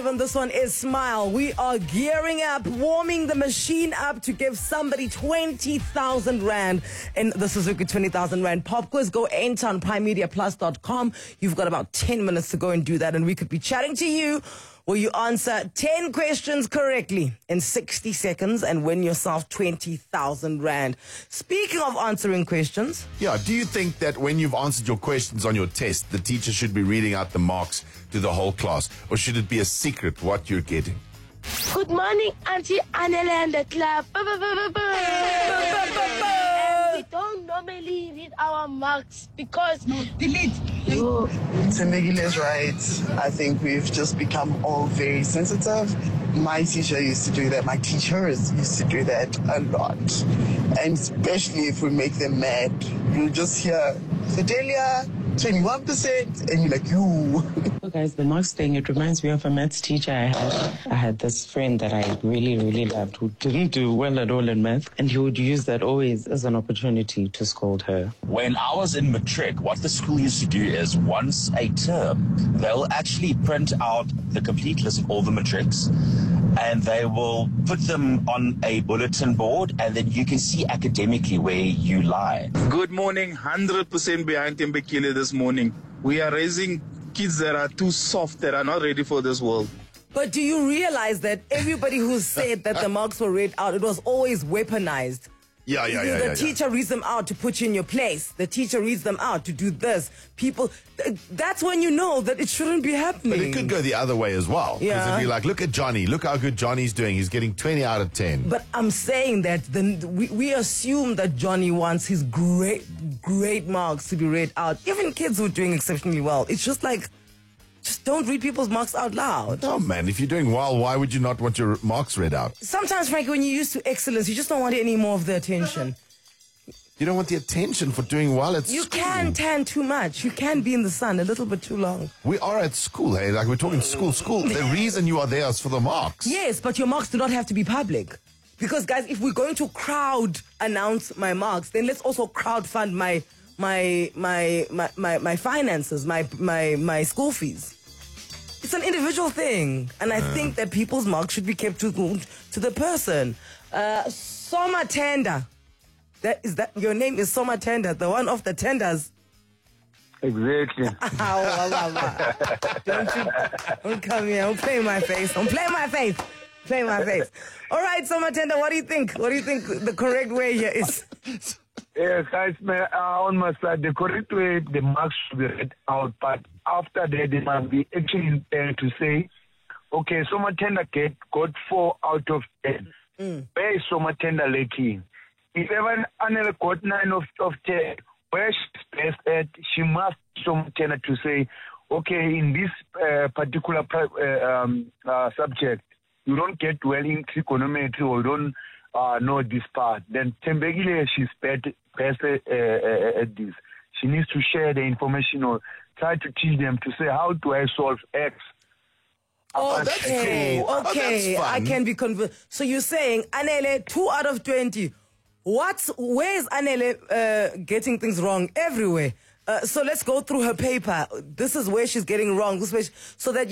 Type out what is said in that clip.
And this one is Smile. We are gearing up, warming the machine up to give somebody 20,000 Rand in the Suzuki 20,000 Rand pop quiz. Go enter on primemediaplus.com. You've got about 10 minutes to go and do that, and we could be chatting to you. Will you answer 10 questions correctly in 60 seconds and win yourself 20,000 Rand? Speaking of answering questions. Yeah, do you think that when you've answered your questions on your test, the teacher should be reading out the marks to the whole class? Or should it be a secret what you're getting? Good morning, Auntie Annele and the club. And we don't normally read our marks because... No, delete. Tembegile is right. I think we've just become all very sensitive. My teacher used to do that. My teachers used to do that a lot. And especially if we make them mad, you'll just hear, Fidelia, 21%, and you're like, you. So guys, the marks thing, it reminds me of a maths teacher I had. I had this friend that I really, really loved who didn't do well at all in math, and he would use that always as an opportunity to scold her. When I was in matric, what the school used to do is once a term, they'll actually print out the complete list of all the matrics, and they will put them on a bulletin board, and then you can see academically where you lie. Good morning, 100% behind Tembekile this morning. We are raising kids that are too soft, that are not ready for this world. But do you realize that everybody who said that the marks were read out, it was always weaponized? Yeah. The teacher reads them out to put you in your place. The teacher reads them out to do this. People, that's when you know that it shouldn't be happening. But it could go the other way as well. Because Yeah. it'd be like, look at Johnny. Look how good Johnny's doing. He's getting 20 out of 10. But I'm saying that we assume that Johnny wants his great marks to be read out. Even kids who are doing exceptionally well. It's just like, just don't read people's marks out loud. Oh, man, if you're doing well, why would you not want your marks read out? Sometimes, Frankie, when you're used to excellence, you just don't want any more of the attention. You don't want the attention for doing well at You school. can tan too much. You can be in the sun a little bit too long. We are at school, hey? Like, we're talking school. The reason you are there is for the marks. Yes, but your marks do not have to be public. Because, guys, if we're going to crowd announce my marks, then let's also crowdfund my finances, my school fees. It's an individual thing, and I think that people's marks should be kept to the person. Soma Tender, that your name is Soma Tender, the one of the tenders. Exactly. Don't come here. Don't play in my face. Don't play in my face. Play in my face. All right, Soma Tender, what do you think? What do you think the correct way here is? Yes, guys, on my side, the correct way, the marks should be read out, but after that, they must be actually to say, okay, Soma Tender got 4 out of 10. Where is Soma Tender lacking? If ever Annele got 9 of 10, where she's best at, she must Soma Tender to say, okay, in this particular subject, you don't get well in trigonometry or don't know this part. Then Tembegile, she's best at this. She needs to share the information or try to teach them to say, how do I solve X? Oh, okay. that's fun. I can be convinced. So you're saying, Annele, 2 out of 20. Where is Annele getting things wrong? Everywhere. So let's go through her paper. This is where she's getting wrong. This way, so that